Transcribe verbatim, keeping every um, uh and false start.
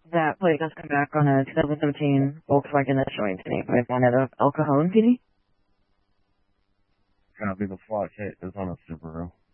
That plate does come back on a twenty seventeen Volkswagen that's showing to me. I found it El Cajon, P D? Copy, the flat kit is on a Subaru.